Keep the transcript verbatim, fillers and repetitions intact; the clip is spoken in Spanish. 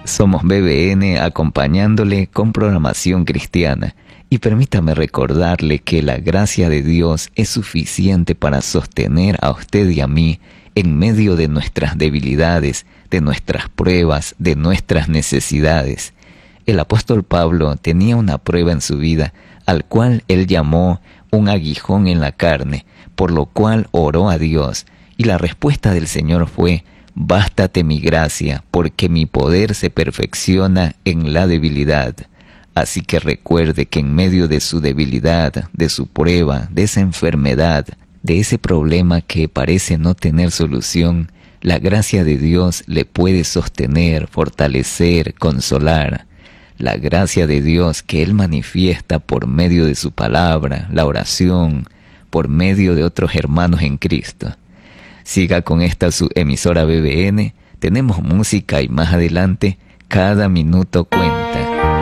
Somos B B N acompañándole con programación cristiana. Y permítame recordarle que la gracia de Dios es suficiente para sostener a usted y a mí en medio de nuestras debilidades, de nuestras pruebas, de nuestras necesidades. El apóstol Pablo tenía una prueba en su vida, al cual él llamó un aguijón en la carne, por lo cual oró a Dios, y la respuesta del Señor fue: «Bástate mi gracia, porque mi poder se perfecciona en la debilidad». Así que recuerde que en medio de su debilidad, de su prueba, de esa enfermedad, de ese problema que parece no tener solución, la gracia de Dios le puede sostener, fortalecer, consolar. La gracia de Dios que Él manifiesta por medio de su palabra, la oración, por medio de otros hermanos en Cristo. Siga con esta su emisora B B N, tenemos música y más adelante, cada minuto cuenta.